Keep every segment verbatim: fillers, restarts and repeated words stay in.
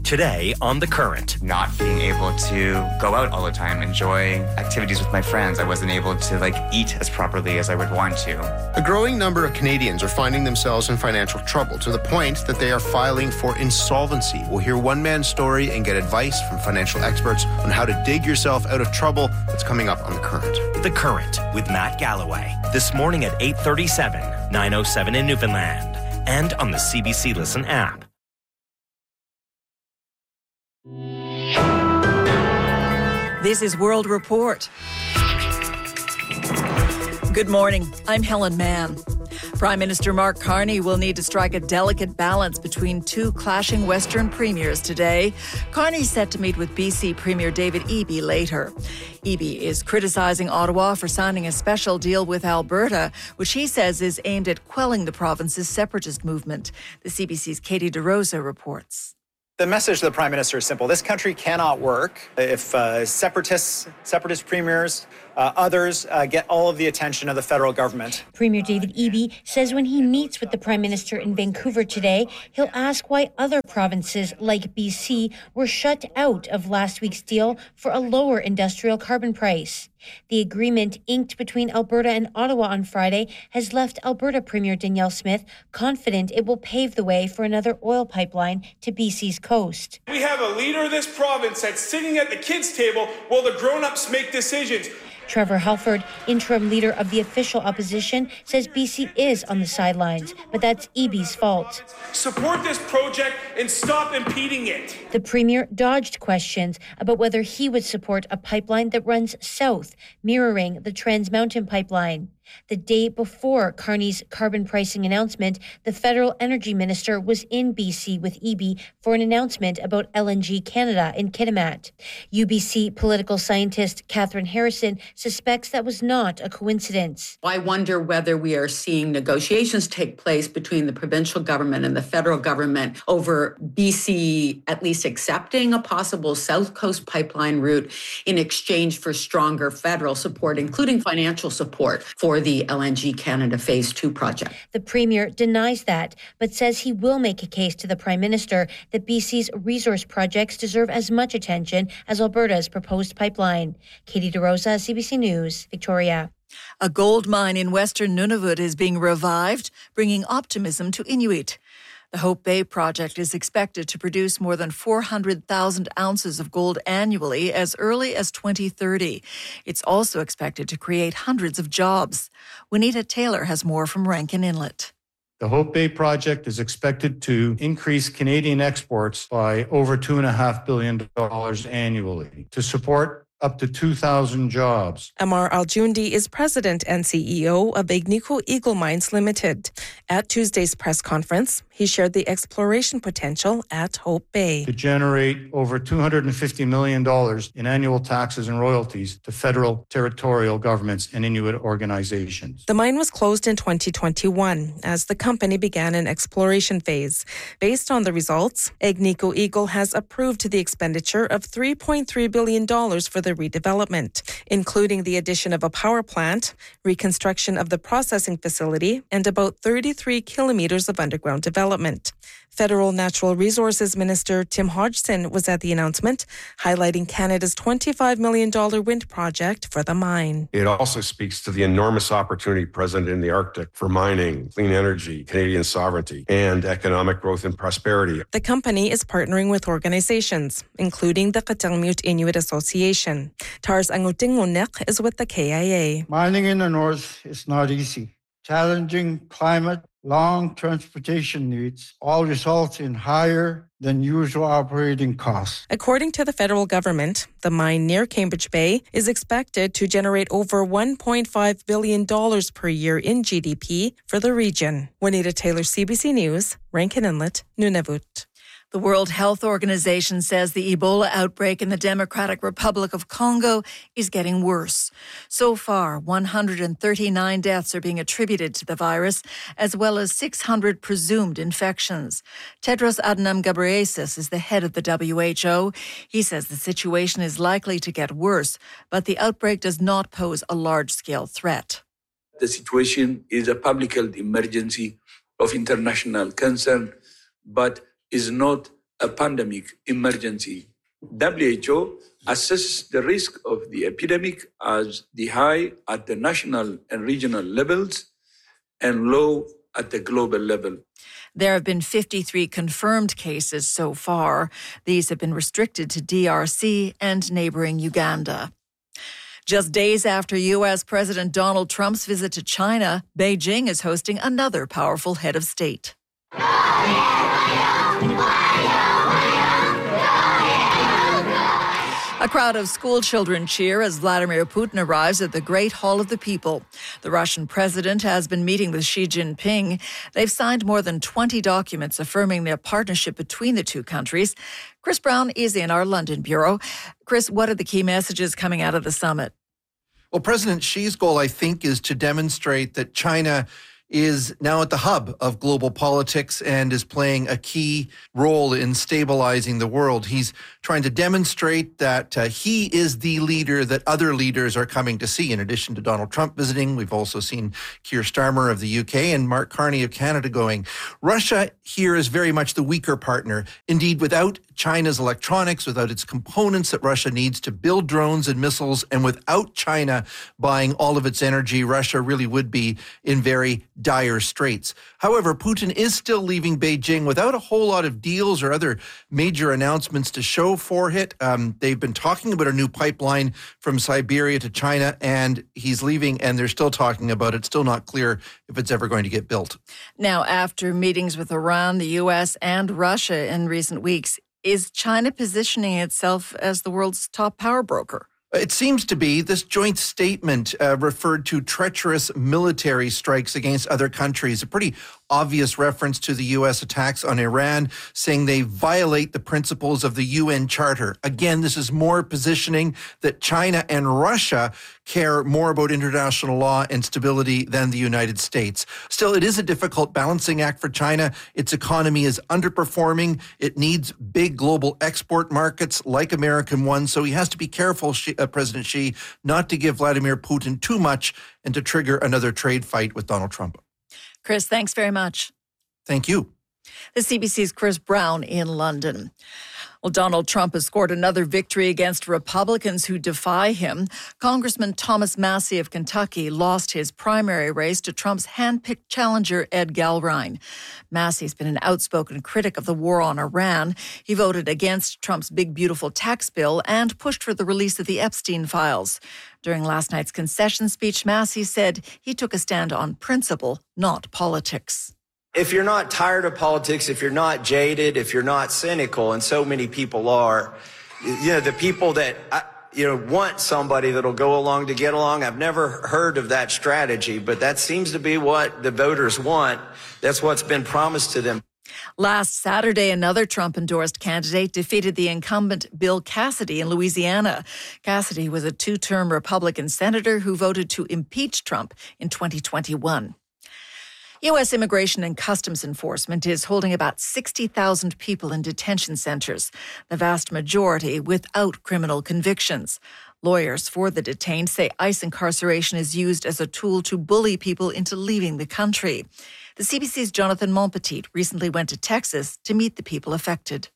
Today on The Current. Not being able to go out all the time, enjoy activities with my friends. I wasn't able to like eat as properly as I would want to. A growing number of Canadians are finding themselves in financial trouble to the point that they are filing for insolvency. We'll hear one man's story and get advice from financial experts on how to dig yourself out of trouble. That's coming up on The Current. The Current with Matt Galloway. This morning at eight thirty-seven, nine oh seven in Newfoundland. And on the C B C Listen app. This is World Report. Good morning. I'm Helen Mann. Prime Minister Mark Carney will need to strike a delicate balance between two clashing Western premiers today. Carney's set to meet with B C Premier David Eby later. Eby is criticising Ottawa for signing a special deal with Alberta, which he says is aimed at quelling the province's separatist movement. The C B C's Katie DeRosa reports. The message to the Prime Minister is simple. This country cannot work if uh, separatists, separatist premiers, uh, others uh, get all of the attention of the federal government. Premier David Eby says when he meets with the Prime Minister in Vancouver today, he'll ask why other provinces like B C were shut out of last week's deal for a lower industrial carbon price. The agreement inked between Alberta and Ottawa on Friday has left Alberta Premier Danielle Smith confident it will pave the way for another oil pipeline to B C's coast. We have a leader of this province that's sitting at the kids' table while the grown-ups make decisions. Trevor Halford, interim leader of the official opposition, says B C is on the sidelines, but that's Eby's fault. Support this project and stop impeding it. The Premier dodged questions about whether he would support a pipeline that runs south, mirroring the Trans Mountain pipeline. The day before Carney's carbon pricing announcement, the federal energy minister was in B C with Eby for an announcement about L N G Canada in Kitimat. U B C political scientist Catherine Harrison suspects that was not a coincidence. I wonder whether we are seeing negotiations take place between the provincial government and the federal government over B C at least accepting a possible South Coast pipeline route in exchange for stronger federal support, including financial support for the L N G Canada Phase two project. The Premier denies that, but says he will make a case to the Prime Minister that B C's resource projects deserve as much attention as Alberta's proposed pipeline. Katie DeRosa, C B C News, Victoria. A gold mine in western Nunavut is being revived, bringing optimism to Inuit. The Hope Bay project is expected to produce more than four hundred thousand ounces of gold annually as early as twenty thirty. It's also expected to create hundreds of jobs. Juanita Taylor has more from Rankin Inlet. The Hope Bay project is expected to increase Canadian exports by over two point five billion dollars annually to support up to two thousand jobs. Amar Aljundi is president and C E O of Agnico Eagle Mines Limited. At Tuesday's press conference, he shared the exploration potential at Hope Bay. To generate over two hundred fifty million dollars in annual taxes and royalties to federal, territorial governments and Inuit organizations. The mine was closed in twenty twenty-one as the company began an exploration phase. Based on the results, Agnico Eagle has approved the expenditure of three point three billion dollars for the redevelopment, including the addition of a power plant, reconstruction of the processing facility, and about thirty-three kilometers of underground development. Federal Natural Resources Minister Tim Hodgson was at the announcement, highlighting Canada's twenty-five million dollars wind project for the mine. It also speaks to the enormous opportunity present in the Arctic for mining, clean energy, Canadian sovereignty, and economic growth and prosperity. The company is partnering with organizations, including the Qatalmute Inuit Association. Tars Angutingunek is with the K I A. Mining in the north is not easy. Challenging climate, long transportation needs all result in higher than usual operating costs. According to the federal government, the mine near Cambridge Bay is expected to generate over one point five billion dollars per year in G D P for the region. Juanita Taylor, C B C News, Rankin Inlet, Nunavut. The World Health Organization says the Ebola outbreak in the Democratic Republic of Congo is getting worse. So far, one hundred thirty-nine deaths are being attributed to the virus, as well as six hundred presumed infections. Tedros Adhanom Ghebreyesus is the head of the W H O. He says the situation is likely to get worse, but the outbreak does not pose a large-scale threat. The situation is a public health emergency of international concern, but is not a pandemic emergency. W H O assesses the risk of the epidemic as the high at the national and regional levels and low at the global level. There have been fifty-three confirmed cases so far. These have been restricted to D R C and neighboring Uganda. Just days after U S President Donald Trump's visit to China, Beijing is hosting another powerful head of state. A crowd of school children cheer as Vladimir Putin arrives at the Great Hall of the People. The Russian president has been meeting with Xi Jinping. They've signed more than twenty documents affirming their partnership between the two countries. Chris Brown is in our London bureau. Chris, what are the key messages coming out of the summit? Well, President Xi's goal, I think, is to demonstrate that China is now at the hub of global politics and is playing a key role in stabilizing the world. He's trying to demonstrate that uh, he is the leader that other leaders are coming to see. In addition to Donald Trump visiting, we've also seen Keir Starmer of the U K and Mark Carney of Canada going. Russia here is very much the weaker partner. Indeed, without China's electronics, without its components that Russia needs to build drones and missiles, and without China buying all of its energy, Russia really would be in very dire straits. However, Putin is still leaving Beijing without a whole lot of deals or other major announcements to show for it. Um, they've been talking about a new pipeline from Siberia to China, and he's leaving, and they're still talking about it. Still not clear if it's ever going to get built. Now, after meetings with Iran, the U S, and Russia in recent weeks, is China positioning itself as the world's top power broker? It seems to be. This joint statement uh, referred to treacherous military strikes against other countries, a pretty obvious reference to the U S attacks on Iran, saying they violate the principles of the U N Charter. Again, this is more positioning that China and Russia care more about international law and stability than the United States. Still, it is a difficult balancing act for China. Its economy is underperforming. It needs big global export markets like American ones, so he has to be careful, uh, President Xi, not to give Vladimir Putin too much and to trigger another trade fight with Donald Trump. Chris, thanks very much. Thank you. The C B C's Chris Brown in London. Well, Donald Trump has scored another victory against Republicans who defy him. Congressman Thomas Massie of Kentucky lost his primary race to Trump's hand-picked challenger, Ed Galrine. Massie's been an outspoken critic of the war on Iran. He voted against Trump's big, beautiful tax bill and pushed for the release of the Epstein files. During last night's concession speech, Massie said he took a stand on principle, not politics. If you're not tired of politics, if you're not jaded, if you're not cynical, and so many people are, you know, the people that, you know, want somebody that'll go along to get along, I've never heard of that strategy, but that seems to be what the voters want. That's what's been promised to them. Last Saturday, another Trump-endorsed candidate defeated the incumbent Bill Cassidy in Louisiana. Cassidy was a two-term Republican senator who voted to impeach Trump in twenty twenty-one. U S Immigration and Customs Enforcement is holding about sixty thousand people in detention centers, the vast majority without criminal convictions. Lawyers for the detained say ICE incarceration is used as a tool to bully people into leaving the country. The C B C's Jonathan Monpetit recently went to Texas to meet the people affected.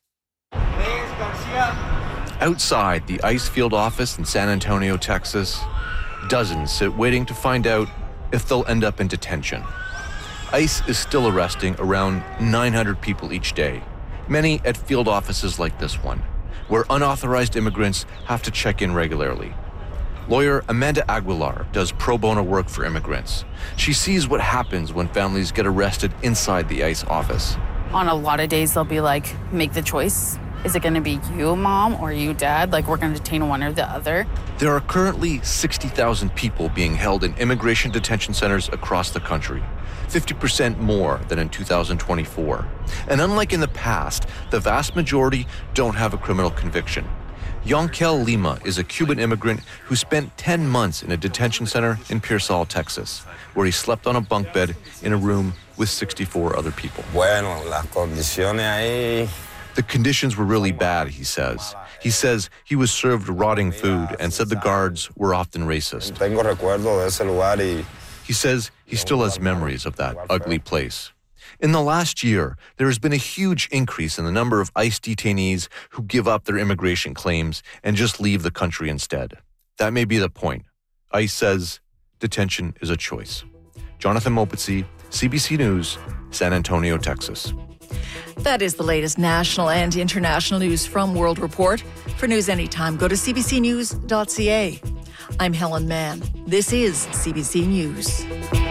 Outside the ICE field office in San Antonio, Texas, dozens sit waiting to find out if they'll end up in detention. ICE is still arresting around nine hundred people each day, many at field offices like this one, where unauthorized immigrants have to check in regularly. Lawyer Amanda Aguilar does pro bono work for immigrants. She sees what happens when families get arrested inside the ICE office. On a lot of days, they'll be like, make the choice. Is it going to be you, mom, or you, dad? Like, we're going to detain one or the other. There are currently sixty thousand people being held in immigration detention centers across the country, fifty percent more than in two thousand twenty-four. And unlike in the past, the vast majority don't have a criminal conviction. Yonkel Lima is a Cuban immigrant who spent ten months in a detention center in Pearsall, Texas, where he slept on a bunk bed in a room with sixty-four other people. Bueno, las condiciones ahí... The conditions were really bad, he says. He says he was served rotting food and said the guards were often racist. Tengo recuerdo de ese lugar y... He says he still has memories of that ugly place. In the last year, there has been a huge increase in the number of ICE detainees who give up their immigration claims and just leave the country instead. That may be the point. ICE says detention is a choice. Jonathan Mopetsi, C B C News, San Antonio, Texas. That is the latest national and international news from World Report. For news anytime, go to c b c news dot c a. I'm Helen Mann. This is C B C News.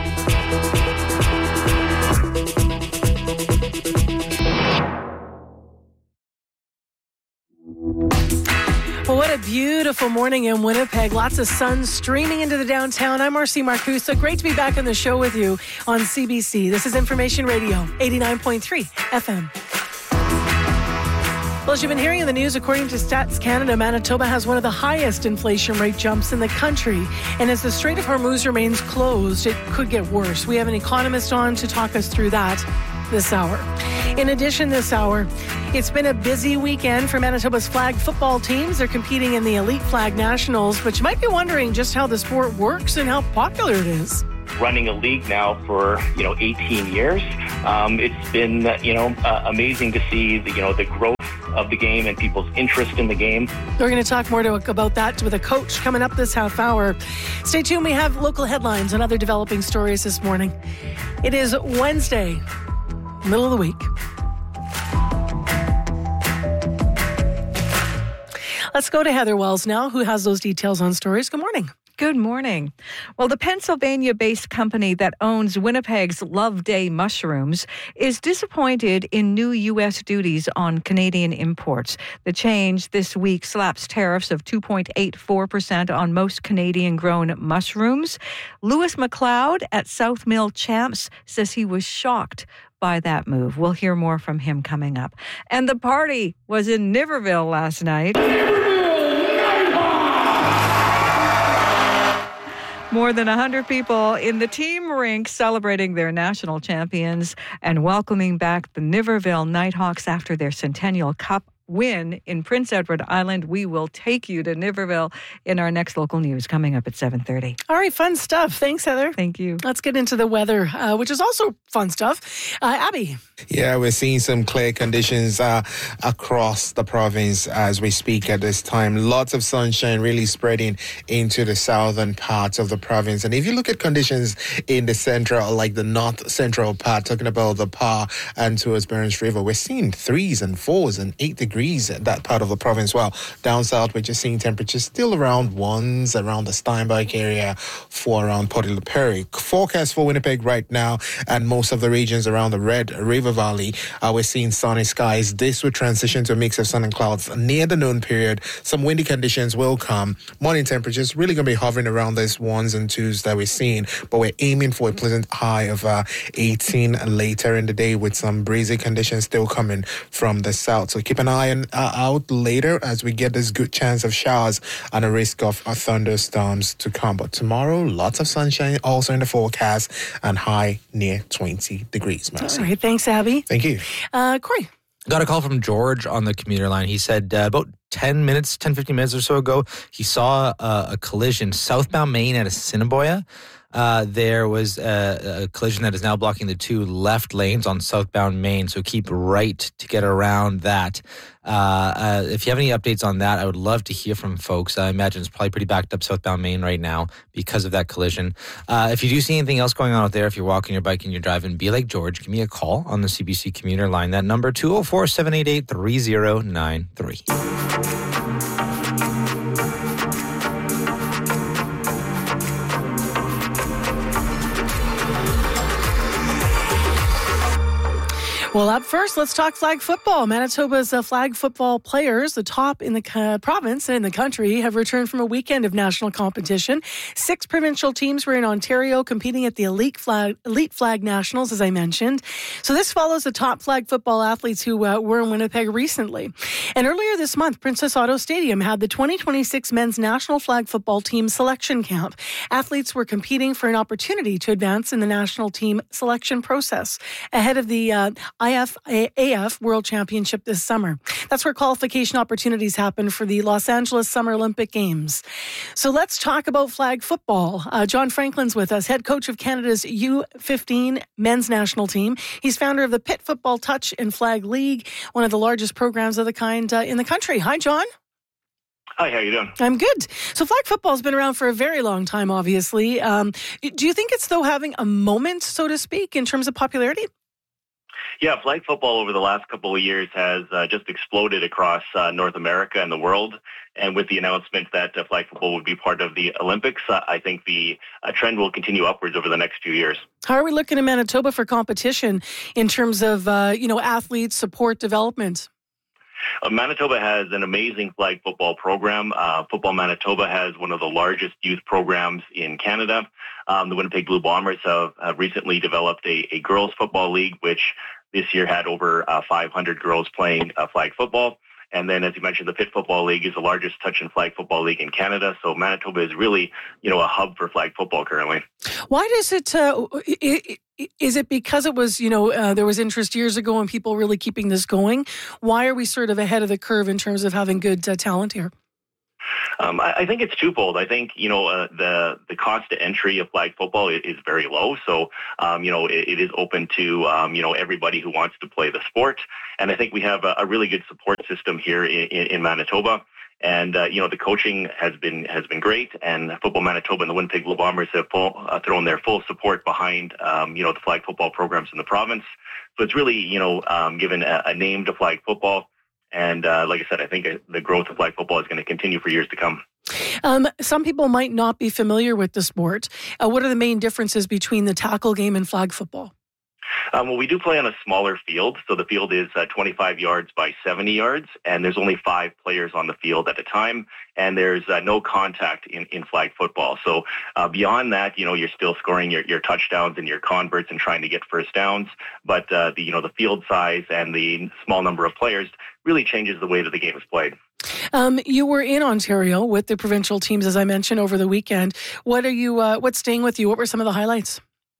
Well, what a beautiful morning in Winnipeg. Lots of sun streaming into the downtown. I'm Marcy Marcusa. Great to be back on the show with you on C B C. This is Information Radio, eighty-nine point three F M. Well, as you've been hearing in the news, according to Stats Canada, Manitoba has one of the highest inflation rate jumps in the country. And as the Strait of Hormuz remains closed, it could get worse. We have an economist on to talk us through that this hour. In addition, this hour, it's been a busy weekend for Manitoba's flag football teams. They're competing in the Elite Flag Nationals, but you might be wondering just how the sport works and how popular it is. Running a league now for, you know, eighteen years. Um, it's been, you know, uh, amazing to see the, you know, the growth of the game and people's interest in the game. We're going to talk more to, about that with a coach coming up this half hour. Stay tuned. We have local headlines and other developing stories this morning. It is Wednesday, middle of the week. Let's go to Heather Wells now, who has those details on stories. Good morning. Good morning. Well, the Pennsylvania-based company that owns Winnipeg's Love Day mushrooms is disappointed in new U S duties on Canadian imports. The change this week slaps tariffs of two point eight four percent on most Canadian-grown mushrooms. Lewis McLeod at South Mill Champs says he was shocked by that move. We'll hear more from him coming up. And the party was in Niverville last night. More than one hundred people in the team rink celebrating their national champions and welcoming back the Niverville Nighthawks after their Centennial Cup win in Prince Edward Island. We will take you to Niverville in our next local news coming up at seven thirty. All right, fun stuff. Thanks, Heather. Thank you. Let's get into the weather, uh, which is also fun stuff. Uh, Abby. Yeah, we're seeing some clear conditions uh, across the province as we speak at this time. Lots of sunshine really spreading into the southern parts of the province. And if you look at conditions in the central, like the north central part, talking about the Par and towards Burns River, we're seeing threes and fours and eight degrees at that part of the province. Well, down south, we're just seeing temperatures still around ones around the Steinbach area for around Port La Prairie. Forecast for Winnipeg right now and most of the regions around the Red River Valley, uh, we're seeing sunny skies. This will transition to a mix of sun and clouds near the noon period. Some windy conditions will come. Morning temperatures really going to be hovering around these ones and twos that we're seeing, but we're aiming for a pleasant high of uh, eighteen later in the day with some breezy conditions still coming from the south. So keep an eye on, uh, out later as we get this good chance of showers and a risk of uh, thunderstorms to come. But tomorrow, lots of sunshine also in the forecast and high near twenty degrees. Mercy. All right, thanks, Abby. Thank you. Uh, Corey. Got a call from George on the commuter line. He said uh, about ten minutes, ten, fifteen minutes or so ago, he saw uh, a collision southbound Main at Assiniboia. Uh, there was a, a collision that is now blocking the two left lanes on southbound Main, so keep right to get around that. Uh, uh, if you have any updates on that, I would love to hear from folks. I imagine it's probably pretty backed up southbound Main right now because of that collision. Uh, if you do see anything else going on out there, if you're walking, you're biking, you're driving, be like George, give me a call on the C B C commuter line. That number, two oh four, seven eight eight, three oh nine three. Well, up first, let's talk flag football. Manitoba's uh, flag football players, the top in the uh, province and in the country, have returned from a weekend of national competition. Six provincial teams were in Ontario competing at the Elite Flag, Elite Flag Nationals, as I mentioned. So this follows the top flag football athletes who uh, were in Winnipeg recently. And earlier this month, Princess Auto Stadium had the twenty twenty-six men's national flag football team selection camp. Athletes were competing for an opportunity to advance in the national team selection process. Ahead of the uh, I F A F World Championship this summer. That's where qualification opportunities happen for the Los Angeles Summer Olympic Games. So let's talk about flag football. Uh, John Franklin's with us, head coach of Canada's U fifteen men's national team. He's founder of the Pitt Football Touch and Flag League, one of the largest programs of the kind uh, in the country. Hi, John. Hi, how you doing? I'm good. So flag football has been around for a very long time, obviously. Um, do you think it's, though, having a moment, so to speak, in terms of popularity? Yeah, flag football over the last couple of years has uh, just exploded across uh, North America and the world. And with the announcement that uh, flag football would be part of the Olympics, uh, I think the uh, trend will continue upwards over the next few years. How are we looking in Manitoba for competition in terms of, uh, you know, athletes, support, development? Uh, Manitoba has an amazing flag football program. Uh, Football Manitoba has one of the largest youth programs in Canada. Um, the Winnipeg Blue Bombers have, have recently developed a, a girls football league, which this year had over uh, five hundred girls playing uh, flag football. And then, as you mentioned, the Pitt Football League is the largest touch and flag football league in Canada. So Manitoba is really, you know, a hub for flag football currently. Why does it, uh, is it because it was, you know, uh, there was interest years ago and people really keeping this going? Why are we sort of ahead of the curve in terms of having good uh, talent here? Um, I, I think it's twofold. I think, you know, uh, the the cost to entry of flag football is, is very low. So, um, you know, it, it is open to, um, you know, everybody who wants to play the sport. And I think we have a, a really good support system here in, in, in Manitoba. And, uh, you know, the coaching has been has been great. And Football Manitoba and the Winnipeg Blue Bombers have full, uh, thrown their full support behind, um, you know, the flag football programs in the province. So it's really, you know, um, given a, a name to flag football. And uh, like I said, I think the growth of flag football is going to continue for years to come. Um, some people might not be familiar with the sport. Uh, what are the main differences between the tackle game and flag football? Um, well, we do play on a smaller field. So the field is uh, twenty-five yards by seventy yards, and there's only five players on the field at a time, and there's uh, no contact in, in flag football. So uh, beyond that, you know, you're still scoring your, your touchdowns and your converts and trying to get first downs, but uh, the, you know, the field size and the small number of players really changes the way that the game is played. Um, you were in Ontario with the provincial teams, as I mentioned, over the weekend. What are you, uh, what's staying with you? What were some of the highlights?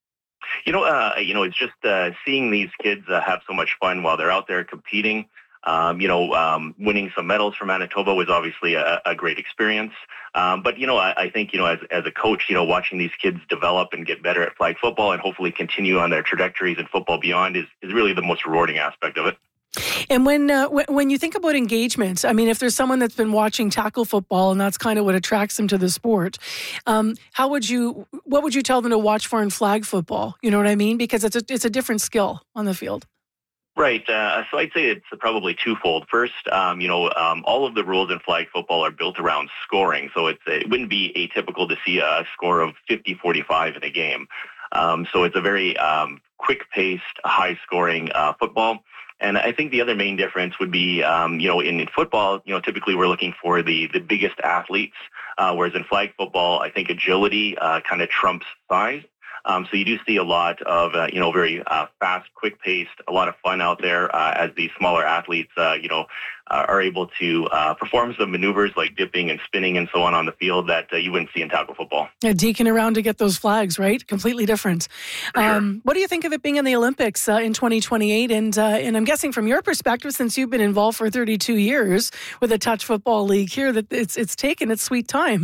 You know, uh, you know, it's just uh, seeing these kids uh, have so much fun while they're out there competing. Um, you know, um, winning some medals for Manitoba was obviously a, a great experience. Um, but, you know, I, I think, you know, as, as a coach, you know, watching these kids develop and get better at flag football and hopefully continue on their trajectories in football beyond is, is really the most rewarding aspect of it. And when uh, w- when you think about engagement, I mean, if there's someone that's been watching tackle football and that's kind of what attracts them to the sport, um, how would you, what would you tell them to watch for in flag football? You know what I mean? Because it's a, it's a different skill on the field. Right. Uh, so I'd say it's probably twofold. First, um, you know, um, all of the rules in flag football are built around scoring. So it's, it wouldn't be atypical to see a score of fifty forty-five in a game. Um, so it's a very um, quick-paced, high-scoring uh, football. And I think the other main difference would be, um, you know, in, in football, you know, typically we're looking for the, the biggest athletes, uh, whereas in flag football, I think agility uh, kind of trumps size. Um, so you do see a lot of, uh, you know, very uh, fast, quick-paced, a lot of fun out there uh, as these smaller athletes, uh, you know, uh, are able to uh, perform some maneuvers like dipping and spinning and so on on the field that uh, you wouldn't see in tackle football. Yeah, deking around to get those flags, right? Completely different. For sure. Um, what do you think of it being in the Olympics uh, in twenty twenty-eight? And uh, and I'm guessing from your perspective, since you've been involved for thirty-two years with a touch football league here, that it's it's taken its sweet time.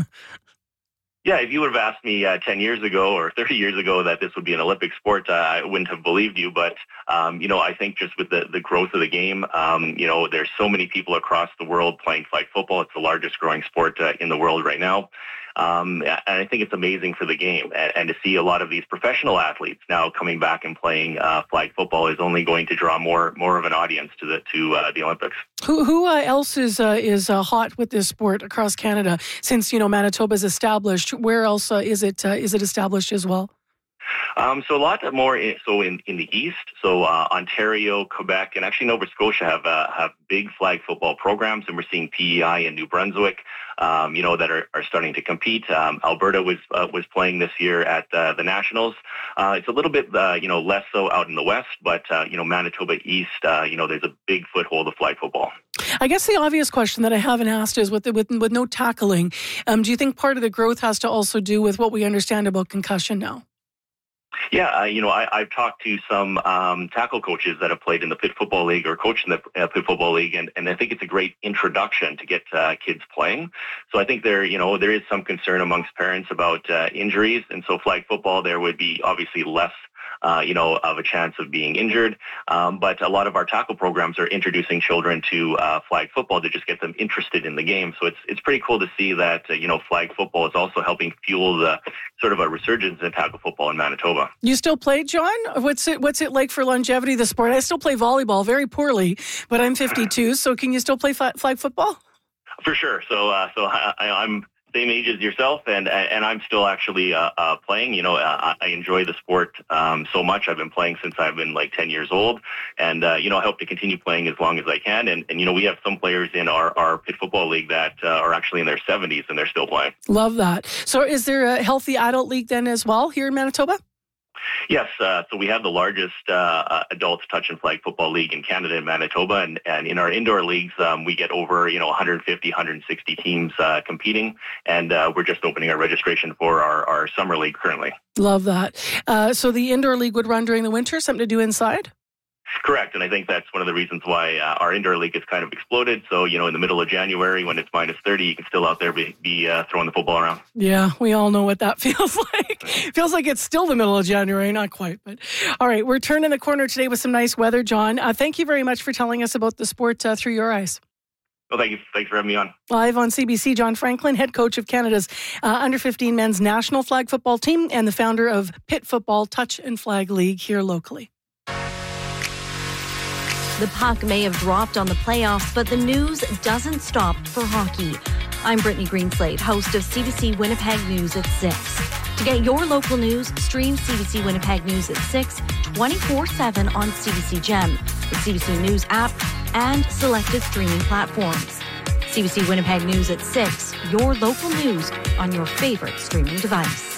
Yeah, if you would have asked me uh, ten years ago or thirty years ago that this would be an Olympic sport, uh, I wouldn't have believed you. But, um, you know, I think just with the, the growth of the game, um, you know, there's so many people across the world playing flag football. It's the largest growing sport uh, in the world right now. Um, and I think it's amazing for the game. And, and to see a lot of these professional athletes now coming back and playing uh, flag football is only going to draw more more of an audience to the to uh, the Olympics. Who who uh, else is uh, is uh, hot with this sport across Canada? Since, you know, Manitoba's established, where else uh, is it uh, is it established as well? Um, so a lot more in, so in, in the East, so uh, Ontario, Quebec, and actually Nova Scotia have uh, have big flag football programs, and we're seeing P E I and New Brunswick, um, you know, that are, are starting to compete. Um, Alberta was uh, was playing this year at uh, the Nationals. Uh, it's a little bit, uh, you know, less so out in the West, but, uh, you know, Manitoba East, uh, you know, there's a big foothold of flag football. I guess the obvious question that I haven't asked is with the, with, with no tackling, um, do you think part of the growth has to also do with what we understand about concussion now? Yeah, uh, you know, I, I've talked to some um, tackle coaches that have played in the Pitt Football League or coached in the uh, Pitt Football League, and, and I think it's a great introduction to get uh, kids playing. So I think there, you know, there is some concern amongst parents about uh, injuries, and so flag football, there would be obviously less Uh, you know, of a chance of being injured. Um, but a lot of our tackle programs are introducing children to uh, flag football to just get them interested in the game. So it's it's pretty cool to see that, uh, you know, flag football is also helping fuel the sort of a resurgence in tackle football in Manitoba. You still play, John? What's it What's it like for longevity of the sport? I still play volleyball very poorly, but I'm fifty-two. So can you still play flag, flag football? For sure. So, uh, so I, I'm same age as yourself, and and I'm still actually uh, uh, playing. You know, uh, I enjoy the sport um, so much. I've been playing since I've been like ten years old, and uh, you know, I hope to continue playing as long as I can. And, and you know, we have some players in our, our Pitt Football League that uh, are actually in their seventies and they're still playing. Love that. So, is there a healthy adult league then as well here in Manitoba? Yes, uh, so we have the largest uh, adult touch and flag football league in Canada in Manitoba, and, and in our indoor leagues, um, we get over you know one fifty, one sixty teams uh, competing, and uh, we're just opening our registration for our, our summer league currently. Love that. Uh, so the indoor league would run during the winter, something to do inside? Correct, and I think that's one of the reasons why uh, our indoor league has kind of exploded. So, you know, in the middle of January, when it's minus thirty, you can still out there be, be uh, throwing the football around. Yeah, we all know what that feels like. Feels like it's still the middle of January, not quite. But all right, we're turning the corner today with some nice weather, John. Uh, thank you very much for telling us about the sport uh, through your eyes. Well, thank you. Thanks for having me on. Live on C B C, John Franklin, head coach of Canada's uh, under fifteen men's national flag football team and the founder of Pitt Football Touch and Flag League here locally. The puck may have dropped on the playoffs, but the news doesn't stop for hockey. I'm Brittany Greenslade, host of C B C Winnipeg News at six. To get your local news, stream C B C Winnipeg News at six, twenty-four seven on C B C Gem, the C B C News app, and selected streaming platforms. C B C Winnipeg News at six, your local news on your favorite streaming device.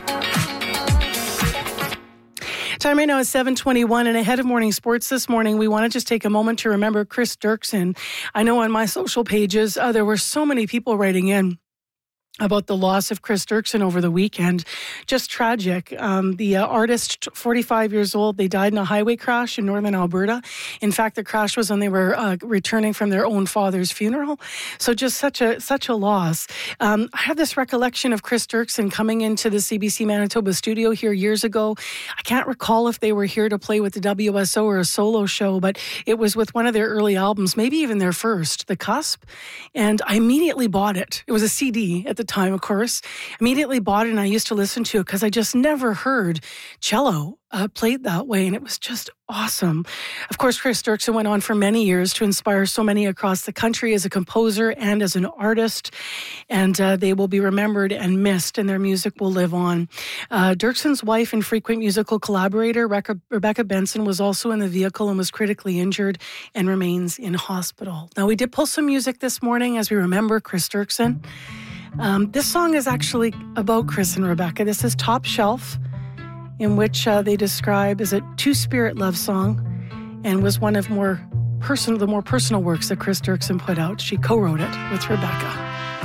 Time right now is seven twenty-one, and ahead of morning sports this morning, we want to just take a moment to remember Chris Dirksen. I know on my social pages, uh, there were so many people writing in about the loss of Chris Dirksen over the weekend. Just tragic. Um, the uh, artist, forty-five years old, they died in a highway crash in northern Alberta. In fact, the crash was when they were uh, returning from their own father's funeral. So just such a such a loss. Um, I have this recollection of Chris Dirksen coming into the C B C Manitoba studio here years ago. I can't recall if they were here to play with the W S O or a solo show, but it was with one of their early albums, maybe even their first, The Cusp. And I immediately bought it. It was a C D at the time, of course. Immediately bought it, and I used to listen to it because I just never heard cello uh, played that way, and it was just awesome. Of course, Chris Dirksen went on for many years to inspire so many across the country as a composer and as an artist, and uh, they will be remembered and missed, and their music will live on. Uh, Dirksen's wife and frequent musical collaborator, Rebecca, Rebecca Benson, was also in the vehicle and was critically injured and remains in hospital. Now, we did pull some music this morning as we remember Chris Dirksen. Um, this song is actually about Chris and Rebecca. This is Top Shelf, in which uh, they describe as a two-spirit love song, and was one of more personal, the more personal works that Chris Dirksen put out. She co-wrote it with Rebecca.